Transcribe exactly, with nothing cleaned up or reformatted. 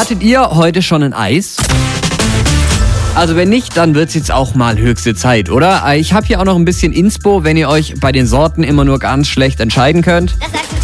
Hattet ihr heute schon ein Eis? Also wenn nicht, dann wird's jetzt auch mal höchste Zeit, oder? Ich habe hier auch noch ein bisschen Inspo, wenn ihr euch bei den Sorten immer nur ganz schlecht entscheiden könnt. Das